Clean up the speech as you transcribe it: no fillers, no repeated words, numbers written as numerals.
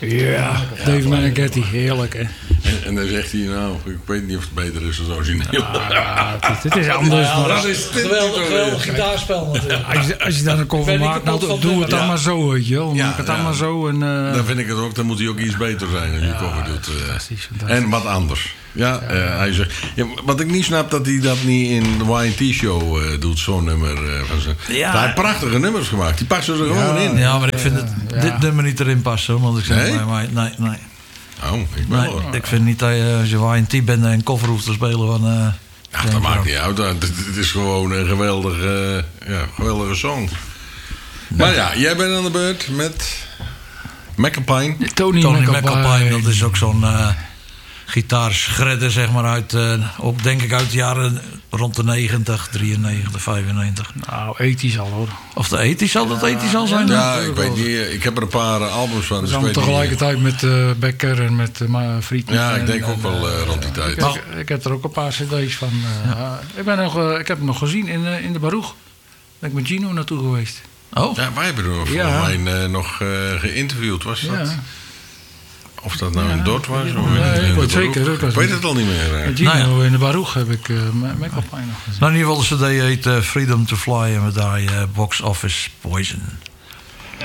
Ja, Dave Meneghetti, heerlijk hè. En dan zegt hij, nou, ik weet niet of het beter is dan origineel. Ja, het is anders. Ja, Maar dat is een geweldig gitaarspel natuurlijk. als je dan een cover maakt, nou, doe het dan maar zo, weet je wel. Ja, Maak het dan maar zo. En, dan vind ik het ook, dan moet hij ook iets beter zijn als je cover doet. fantastisch. En wat anders. Ja, hij zegt, wat ik niet snap, dat hij dat niet in de YT-show doet, zo'n nummer van zijn. Ja. Hij heeft prachtige nummers gemaakt, die passen er gewoon in. Ja, maar ik vind dit nummer niet erin passen. Want ik zeg, Nee? nee. Oh, ik ben wel. Ik vind niet dat je als je YT bent en een cover hoeft te spelen van... Ja, dat maakt niet uit. Het is gewoon een geweldige song. Maar ja, jij bent aan de beurt met McAlpine. Tony McAlpine, dat is ook zo'n gitaarschredder, zeg maar, uit, ook denk ik uit de jaren rond de 90, 93, 95. Nou, ethisch al hoor. Of de ethisch, zal dat ethisch al zijn? Ja, ik weet niet. Ik heb er een paar albums van. Dat Dus is ik weet tegelijkertijd met Becker en met Friedman. Ja, ik denk ook wel rond die tijd. Ik heb er ook een paar cd's van. Ik heb hem nog gezien in de Baruch. Ben ik met Gino naartoe geweest. Oh, Ja, wij hebben er volgens mij nog geïnterviewd, was dat? Ja. Of dat nou in Dort was? Of Nee, in ik de weet zeker. Baruch? Ik weet het al niet meer. Met Gino Nou in de Baruch heb ik McAlpine nog gezien. nou in ieder geval de cd heet Freedom to Fly en met daar Box Office Poison.